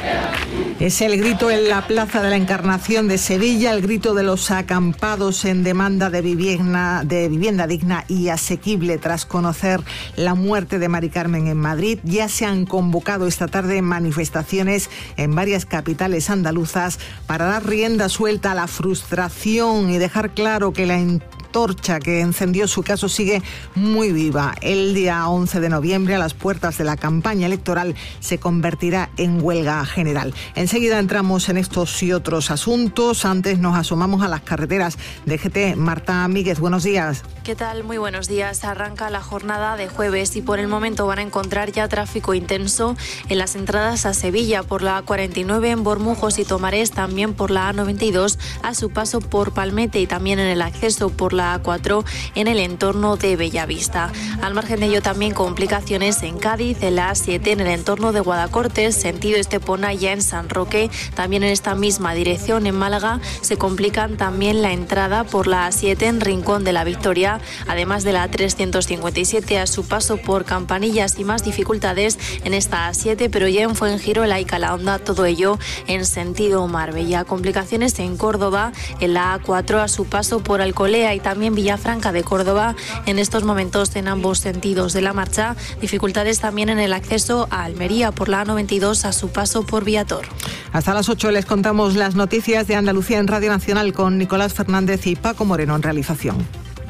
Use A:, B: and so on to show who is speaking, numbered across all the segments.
A: Es el grito en la Plaza de la Encarnación de Sevilla, el grito de los acampados en demanda de vivienda digna y asequible tras conocer la muerte de Mari Carmen en Madrid. Ya se han convocado esta tarde manifestaciones en varias capitales andaluzas para dar rienda suelta a la frustración y dejar claro que la antorcha que encendió su caso sigue muy viva. El día 11 de noviembre, a las puertas de la campaña electoral, se convertirá en huelga general. Enseguida entramos en estos y otros asuntos. Antes nos asomamos a las carreteras. DGT, Marta Míguez, buenos días.
B: ¿Qué tal? Muy buenos días. Arranca la jornada de jueves y por el momento van a encontrar ya tráfico intenso en las entradas a Sevilla por la A49 en Bormujos y Tomares, también por la A92 a su paso por Palmete y también en el acceso por la A4 en el entorno de Bellavista. Al margen de ello también complicaciones en Cádiz, en la A7 en el entorno de Guadacortes, sentido Estepona ya en San Roque, también en esta misma dirección en Málaga se complican también la entrada por la A7 en Rincón de la Victoria, además de la A357 a su paso por Campanillas y más dificultades en esta A7, pero ya en Fuengirola y Calahonda, todo ello en sentido Marbella. Complicaciones en Córdoba, en la A4 a su paso por Alcolea y también Villafranca de Córdoba, en estos momentos en ambos sentidos de la marcha. Dificultades también en el acceso a Almería por la A92 a su paso por Viator.
A: Hasta las 8 les contamos las noticias de Andalucía en Radio Nacional con Nicolás Fernández y Paco Moreno en realización.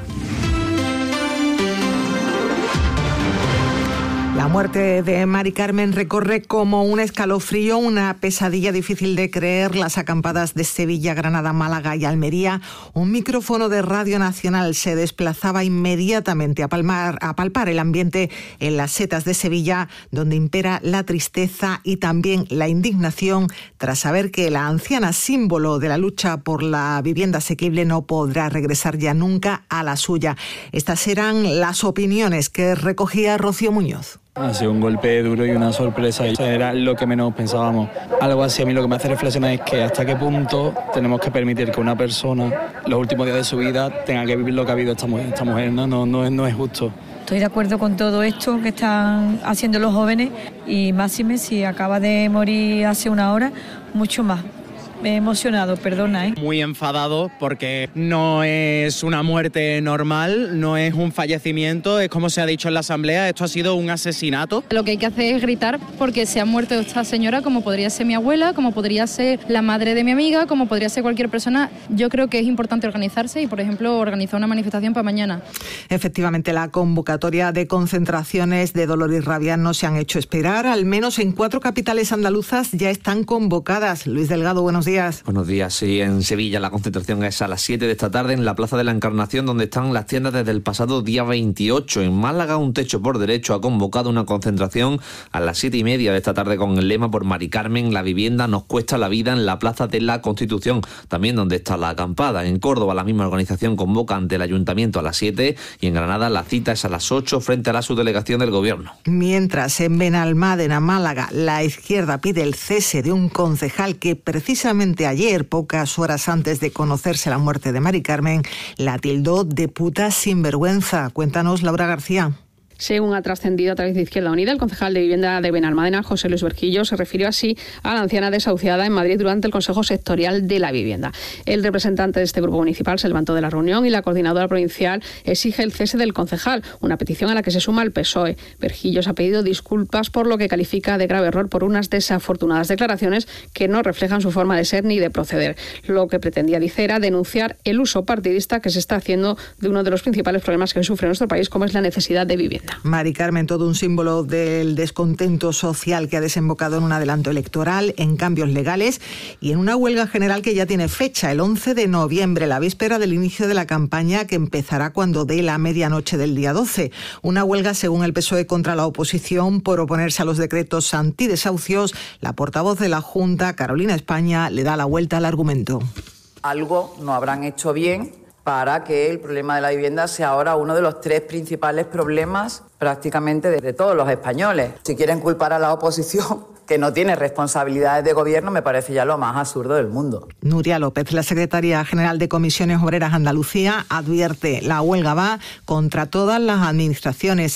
A: La muerte de Mari Carmen recorre como un escalofrío, una pesadilla difícil de creer. Las acampadas de Sevilla, Granada, Málaga y Almería. Un micrófono de Radio Nacional se desplazaba inmediatamente a palpar el ambiente en las setas de Sevilla, donde impera la tristeza y también la indignación tras saber que la anciana, símbolo de la lucha por la vivienda asequible, no podrá regresar ya nunca a la suya. Estas eran las opiniones que recogía Rocío Muñoz.
C: Ha sido un golpe duro y una sorpresa, y eso era lo que menos pensábamos. Algo así a mí lo que me hace reflexionar es que hasta qué punto tenemos que permitir que una persona, los últimos días de su vida, tenga que vivir lo que ha vivido esta mujer, no es justo.
D: Estoy de acuerdo con todo esto que están haciendo los jóvenes y máxime si acaba de morir hace una hora, mucho más. Me he emocionado, perdona.
E: Muy enfadado porque no es una muerte normal, no es un fallecimiento, es como se ha dicho en la asamblea, esto ha sido un asesinato.
F: Lo que hay que hacer es gritar porque se ha muerto esta señora, como podría ser mi abuela, como podría ser la madre de mi amiga, como podría ser cualquier persona. Yo creo que es importante organizarse y, por ejemplo, organizar una manifestación para mañana.
A: Efectivamente, la convocatoria de concentraciones de dolor y rabia no se han hecho esperar. Al menos en 4 capitales andaluzas ya están convocadas. Luis Delgado, buenos días.
G: Buenos días. Sí, en Sevilla la concentración es a las 7 de esta tarde en la Plaza de la Encarnación, donde están las tiendas desde el pasado día 28. En Málaga, Un Techo por Derecho ha convocado una concentración a las 7:30 de esta tarde con el lema por Mari Carmen, la vivienda nos cuesta la vida, en la Plaza de la Constitución, también donde está la acampada. En Córdoba la misma organización convoca ante el Ayuntamiento a las 7 y en Granada la cita es a las 8 frente a la subdelegación del Gobierno.
A: Mientras en Benalmádena, Málaga, la izquierda pide el cese de un concejal que precisamente ayer, pocas horas antes de conocerse la muerte de Mari Carmen, la tildó de puta sinvergüenza. Cuéntanos, Laura García.
H: Según ha trascendido a través de Izquierda Unida, el concejal de Vivienda de Benalmádena, José Luis Berquillo, se refirió así a la anciana desahuciada en Madrid durante el Consejo Sectorial de la Vivienda. El representante de este grupo municipal se levantó de la reunión y la coordinadora provincial exige el cese del concejal, una petición a la que se suma el PSOE. Berquillo ha pedido disculpas por lo que califica de grave error por unas desafortunadas declaraciones que no reflejan su forma de ser ni de proceder. Lo que pretendía, dice, era denunciar el uso partidista que se está haciendo de uno de los principales problemas que sufre nuestro país, como es la necesidad de vivienda.
A: Mari Carmen, todo un símbolo del descontento social que ha desembocado en un adelanto electoral, en cambios legales y en una huelga general que ya tiene fecha, el 11 de noviembre, la víspera del inicio de la campaña que empezará cuando dé la medianoche del día 12. Una huelga, según el PSOE, contra la oposición por oponerse a los decretos antidesahucios. La portavoz de la Junta, Carolina España, le da la vuelta al argumento.
I: Algo no habrán hecho bien para que el problema de la vivienda sea ahora uno de los 3 principales problemas prácticamente de todos los españoles. Si quieren culpar a la oposición, que no tiene responsabilidades de gobierno, me parece ya lo más absurdo del mundo.
A: Nuria López, la secretaria general de Comisiones Obreras Andalucía, advierte: la huelga va contra todas las administraciones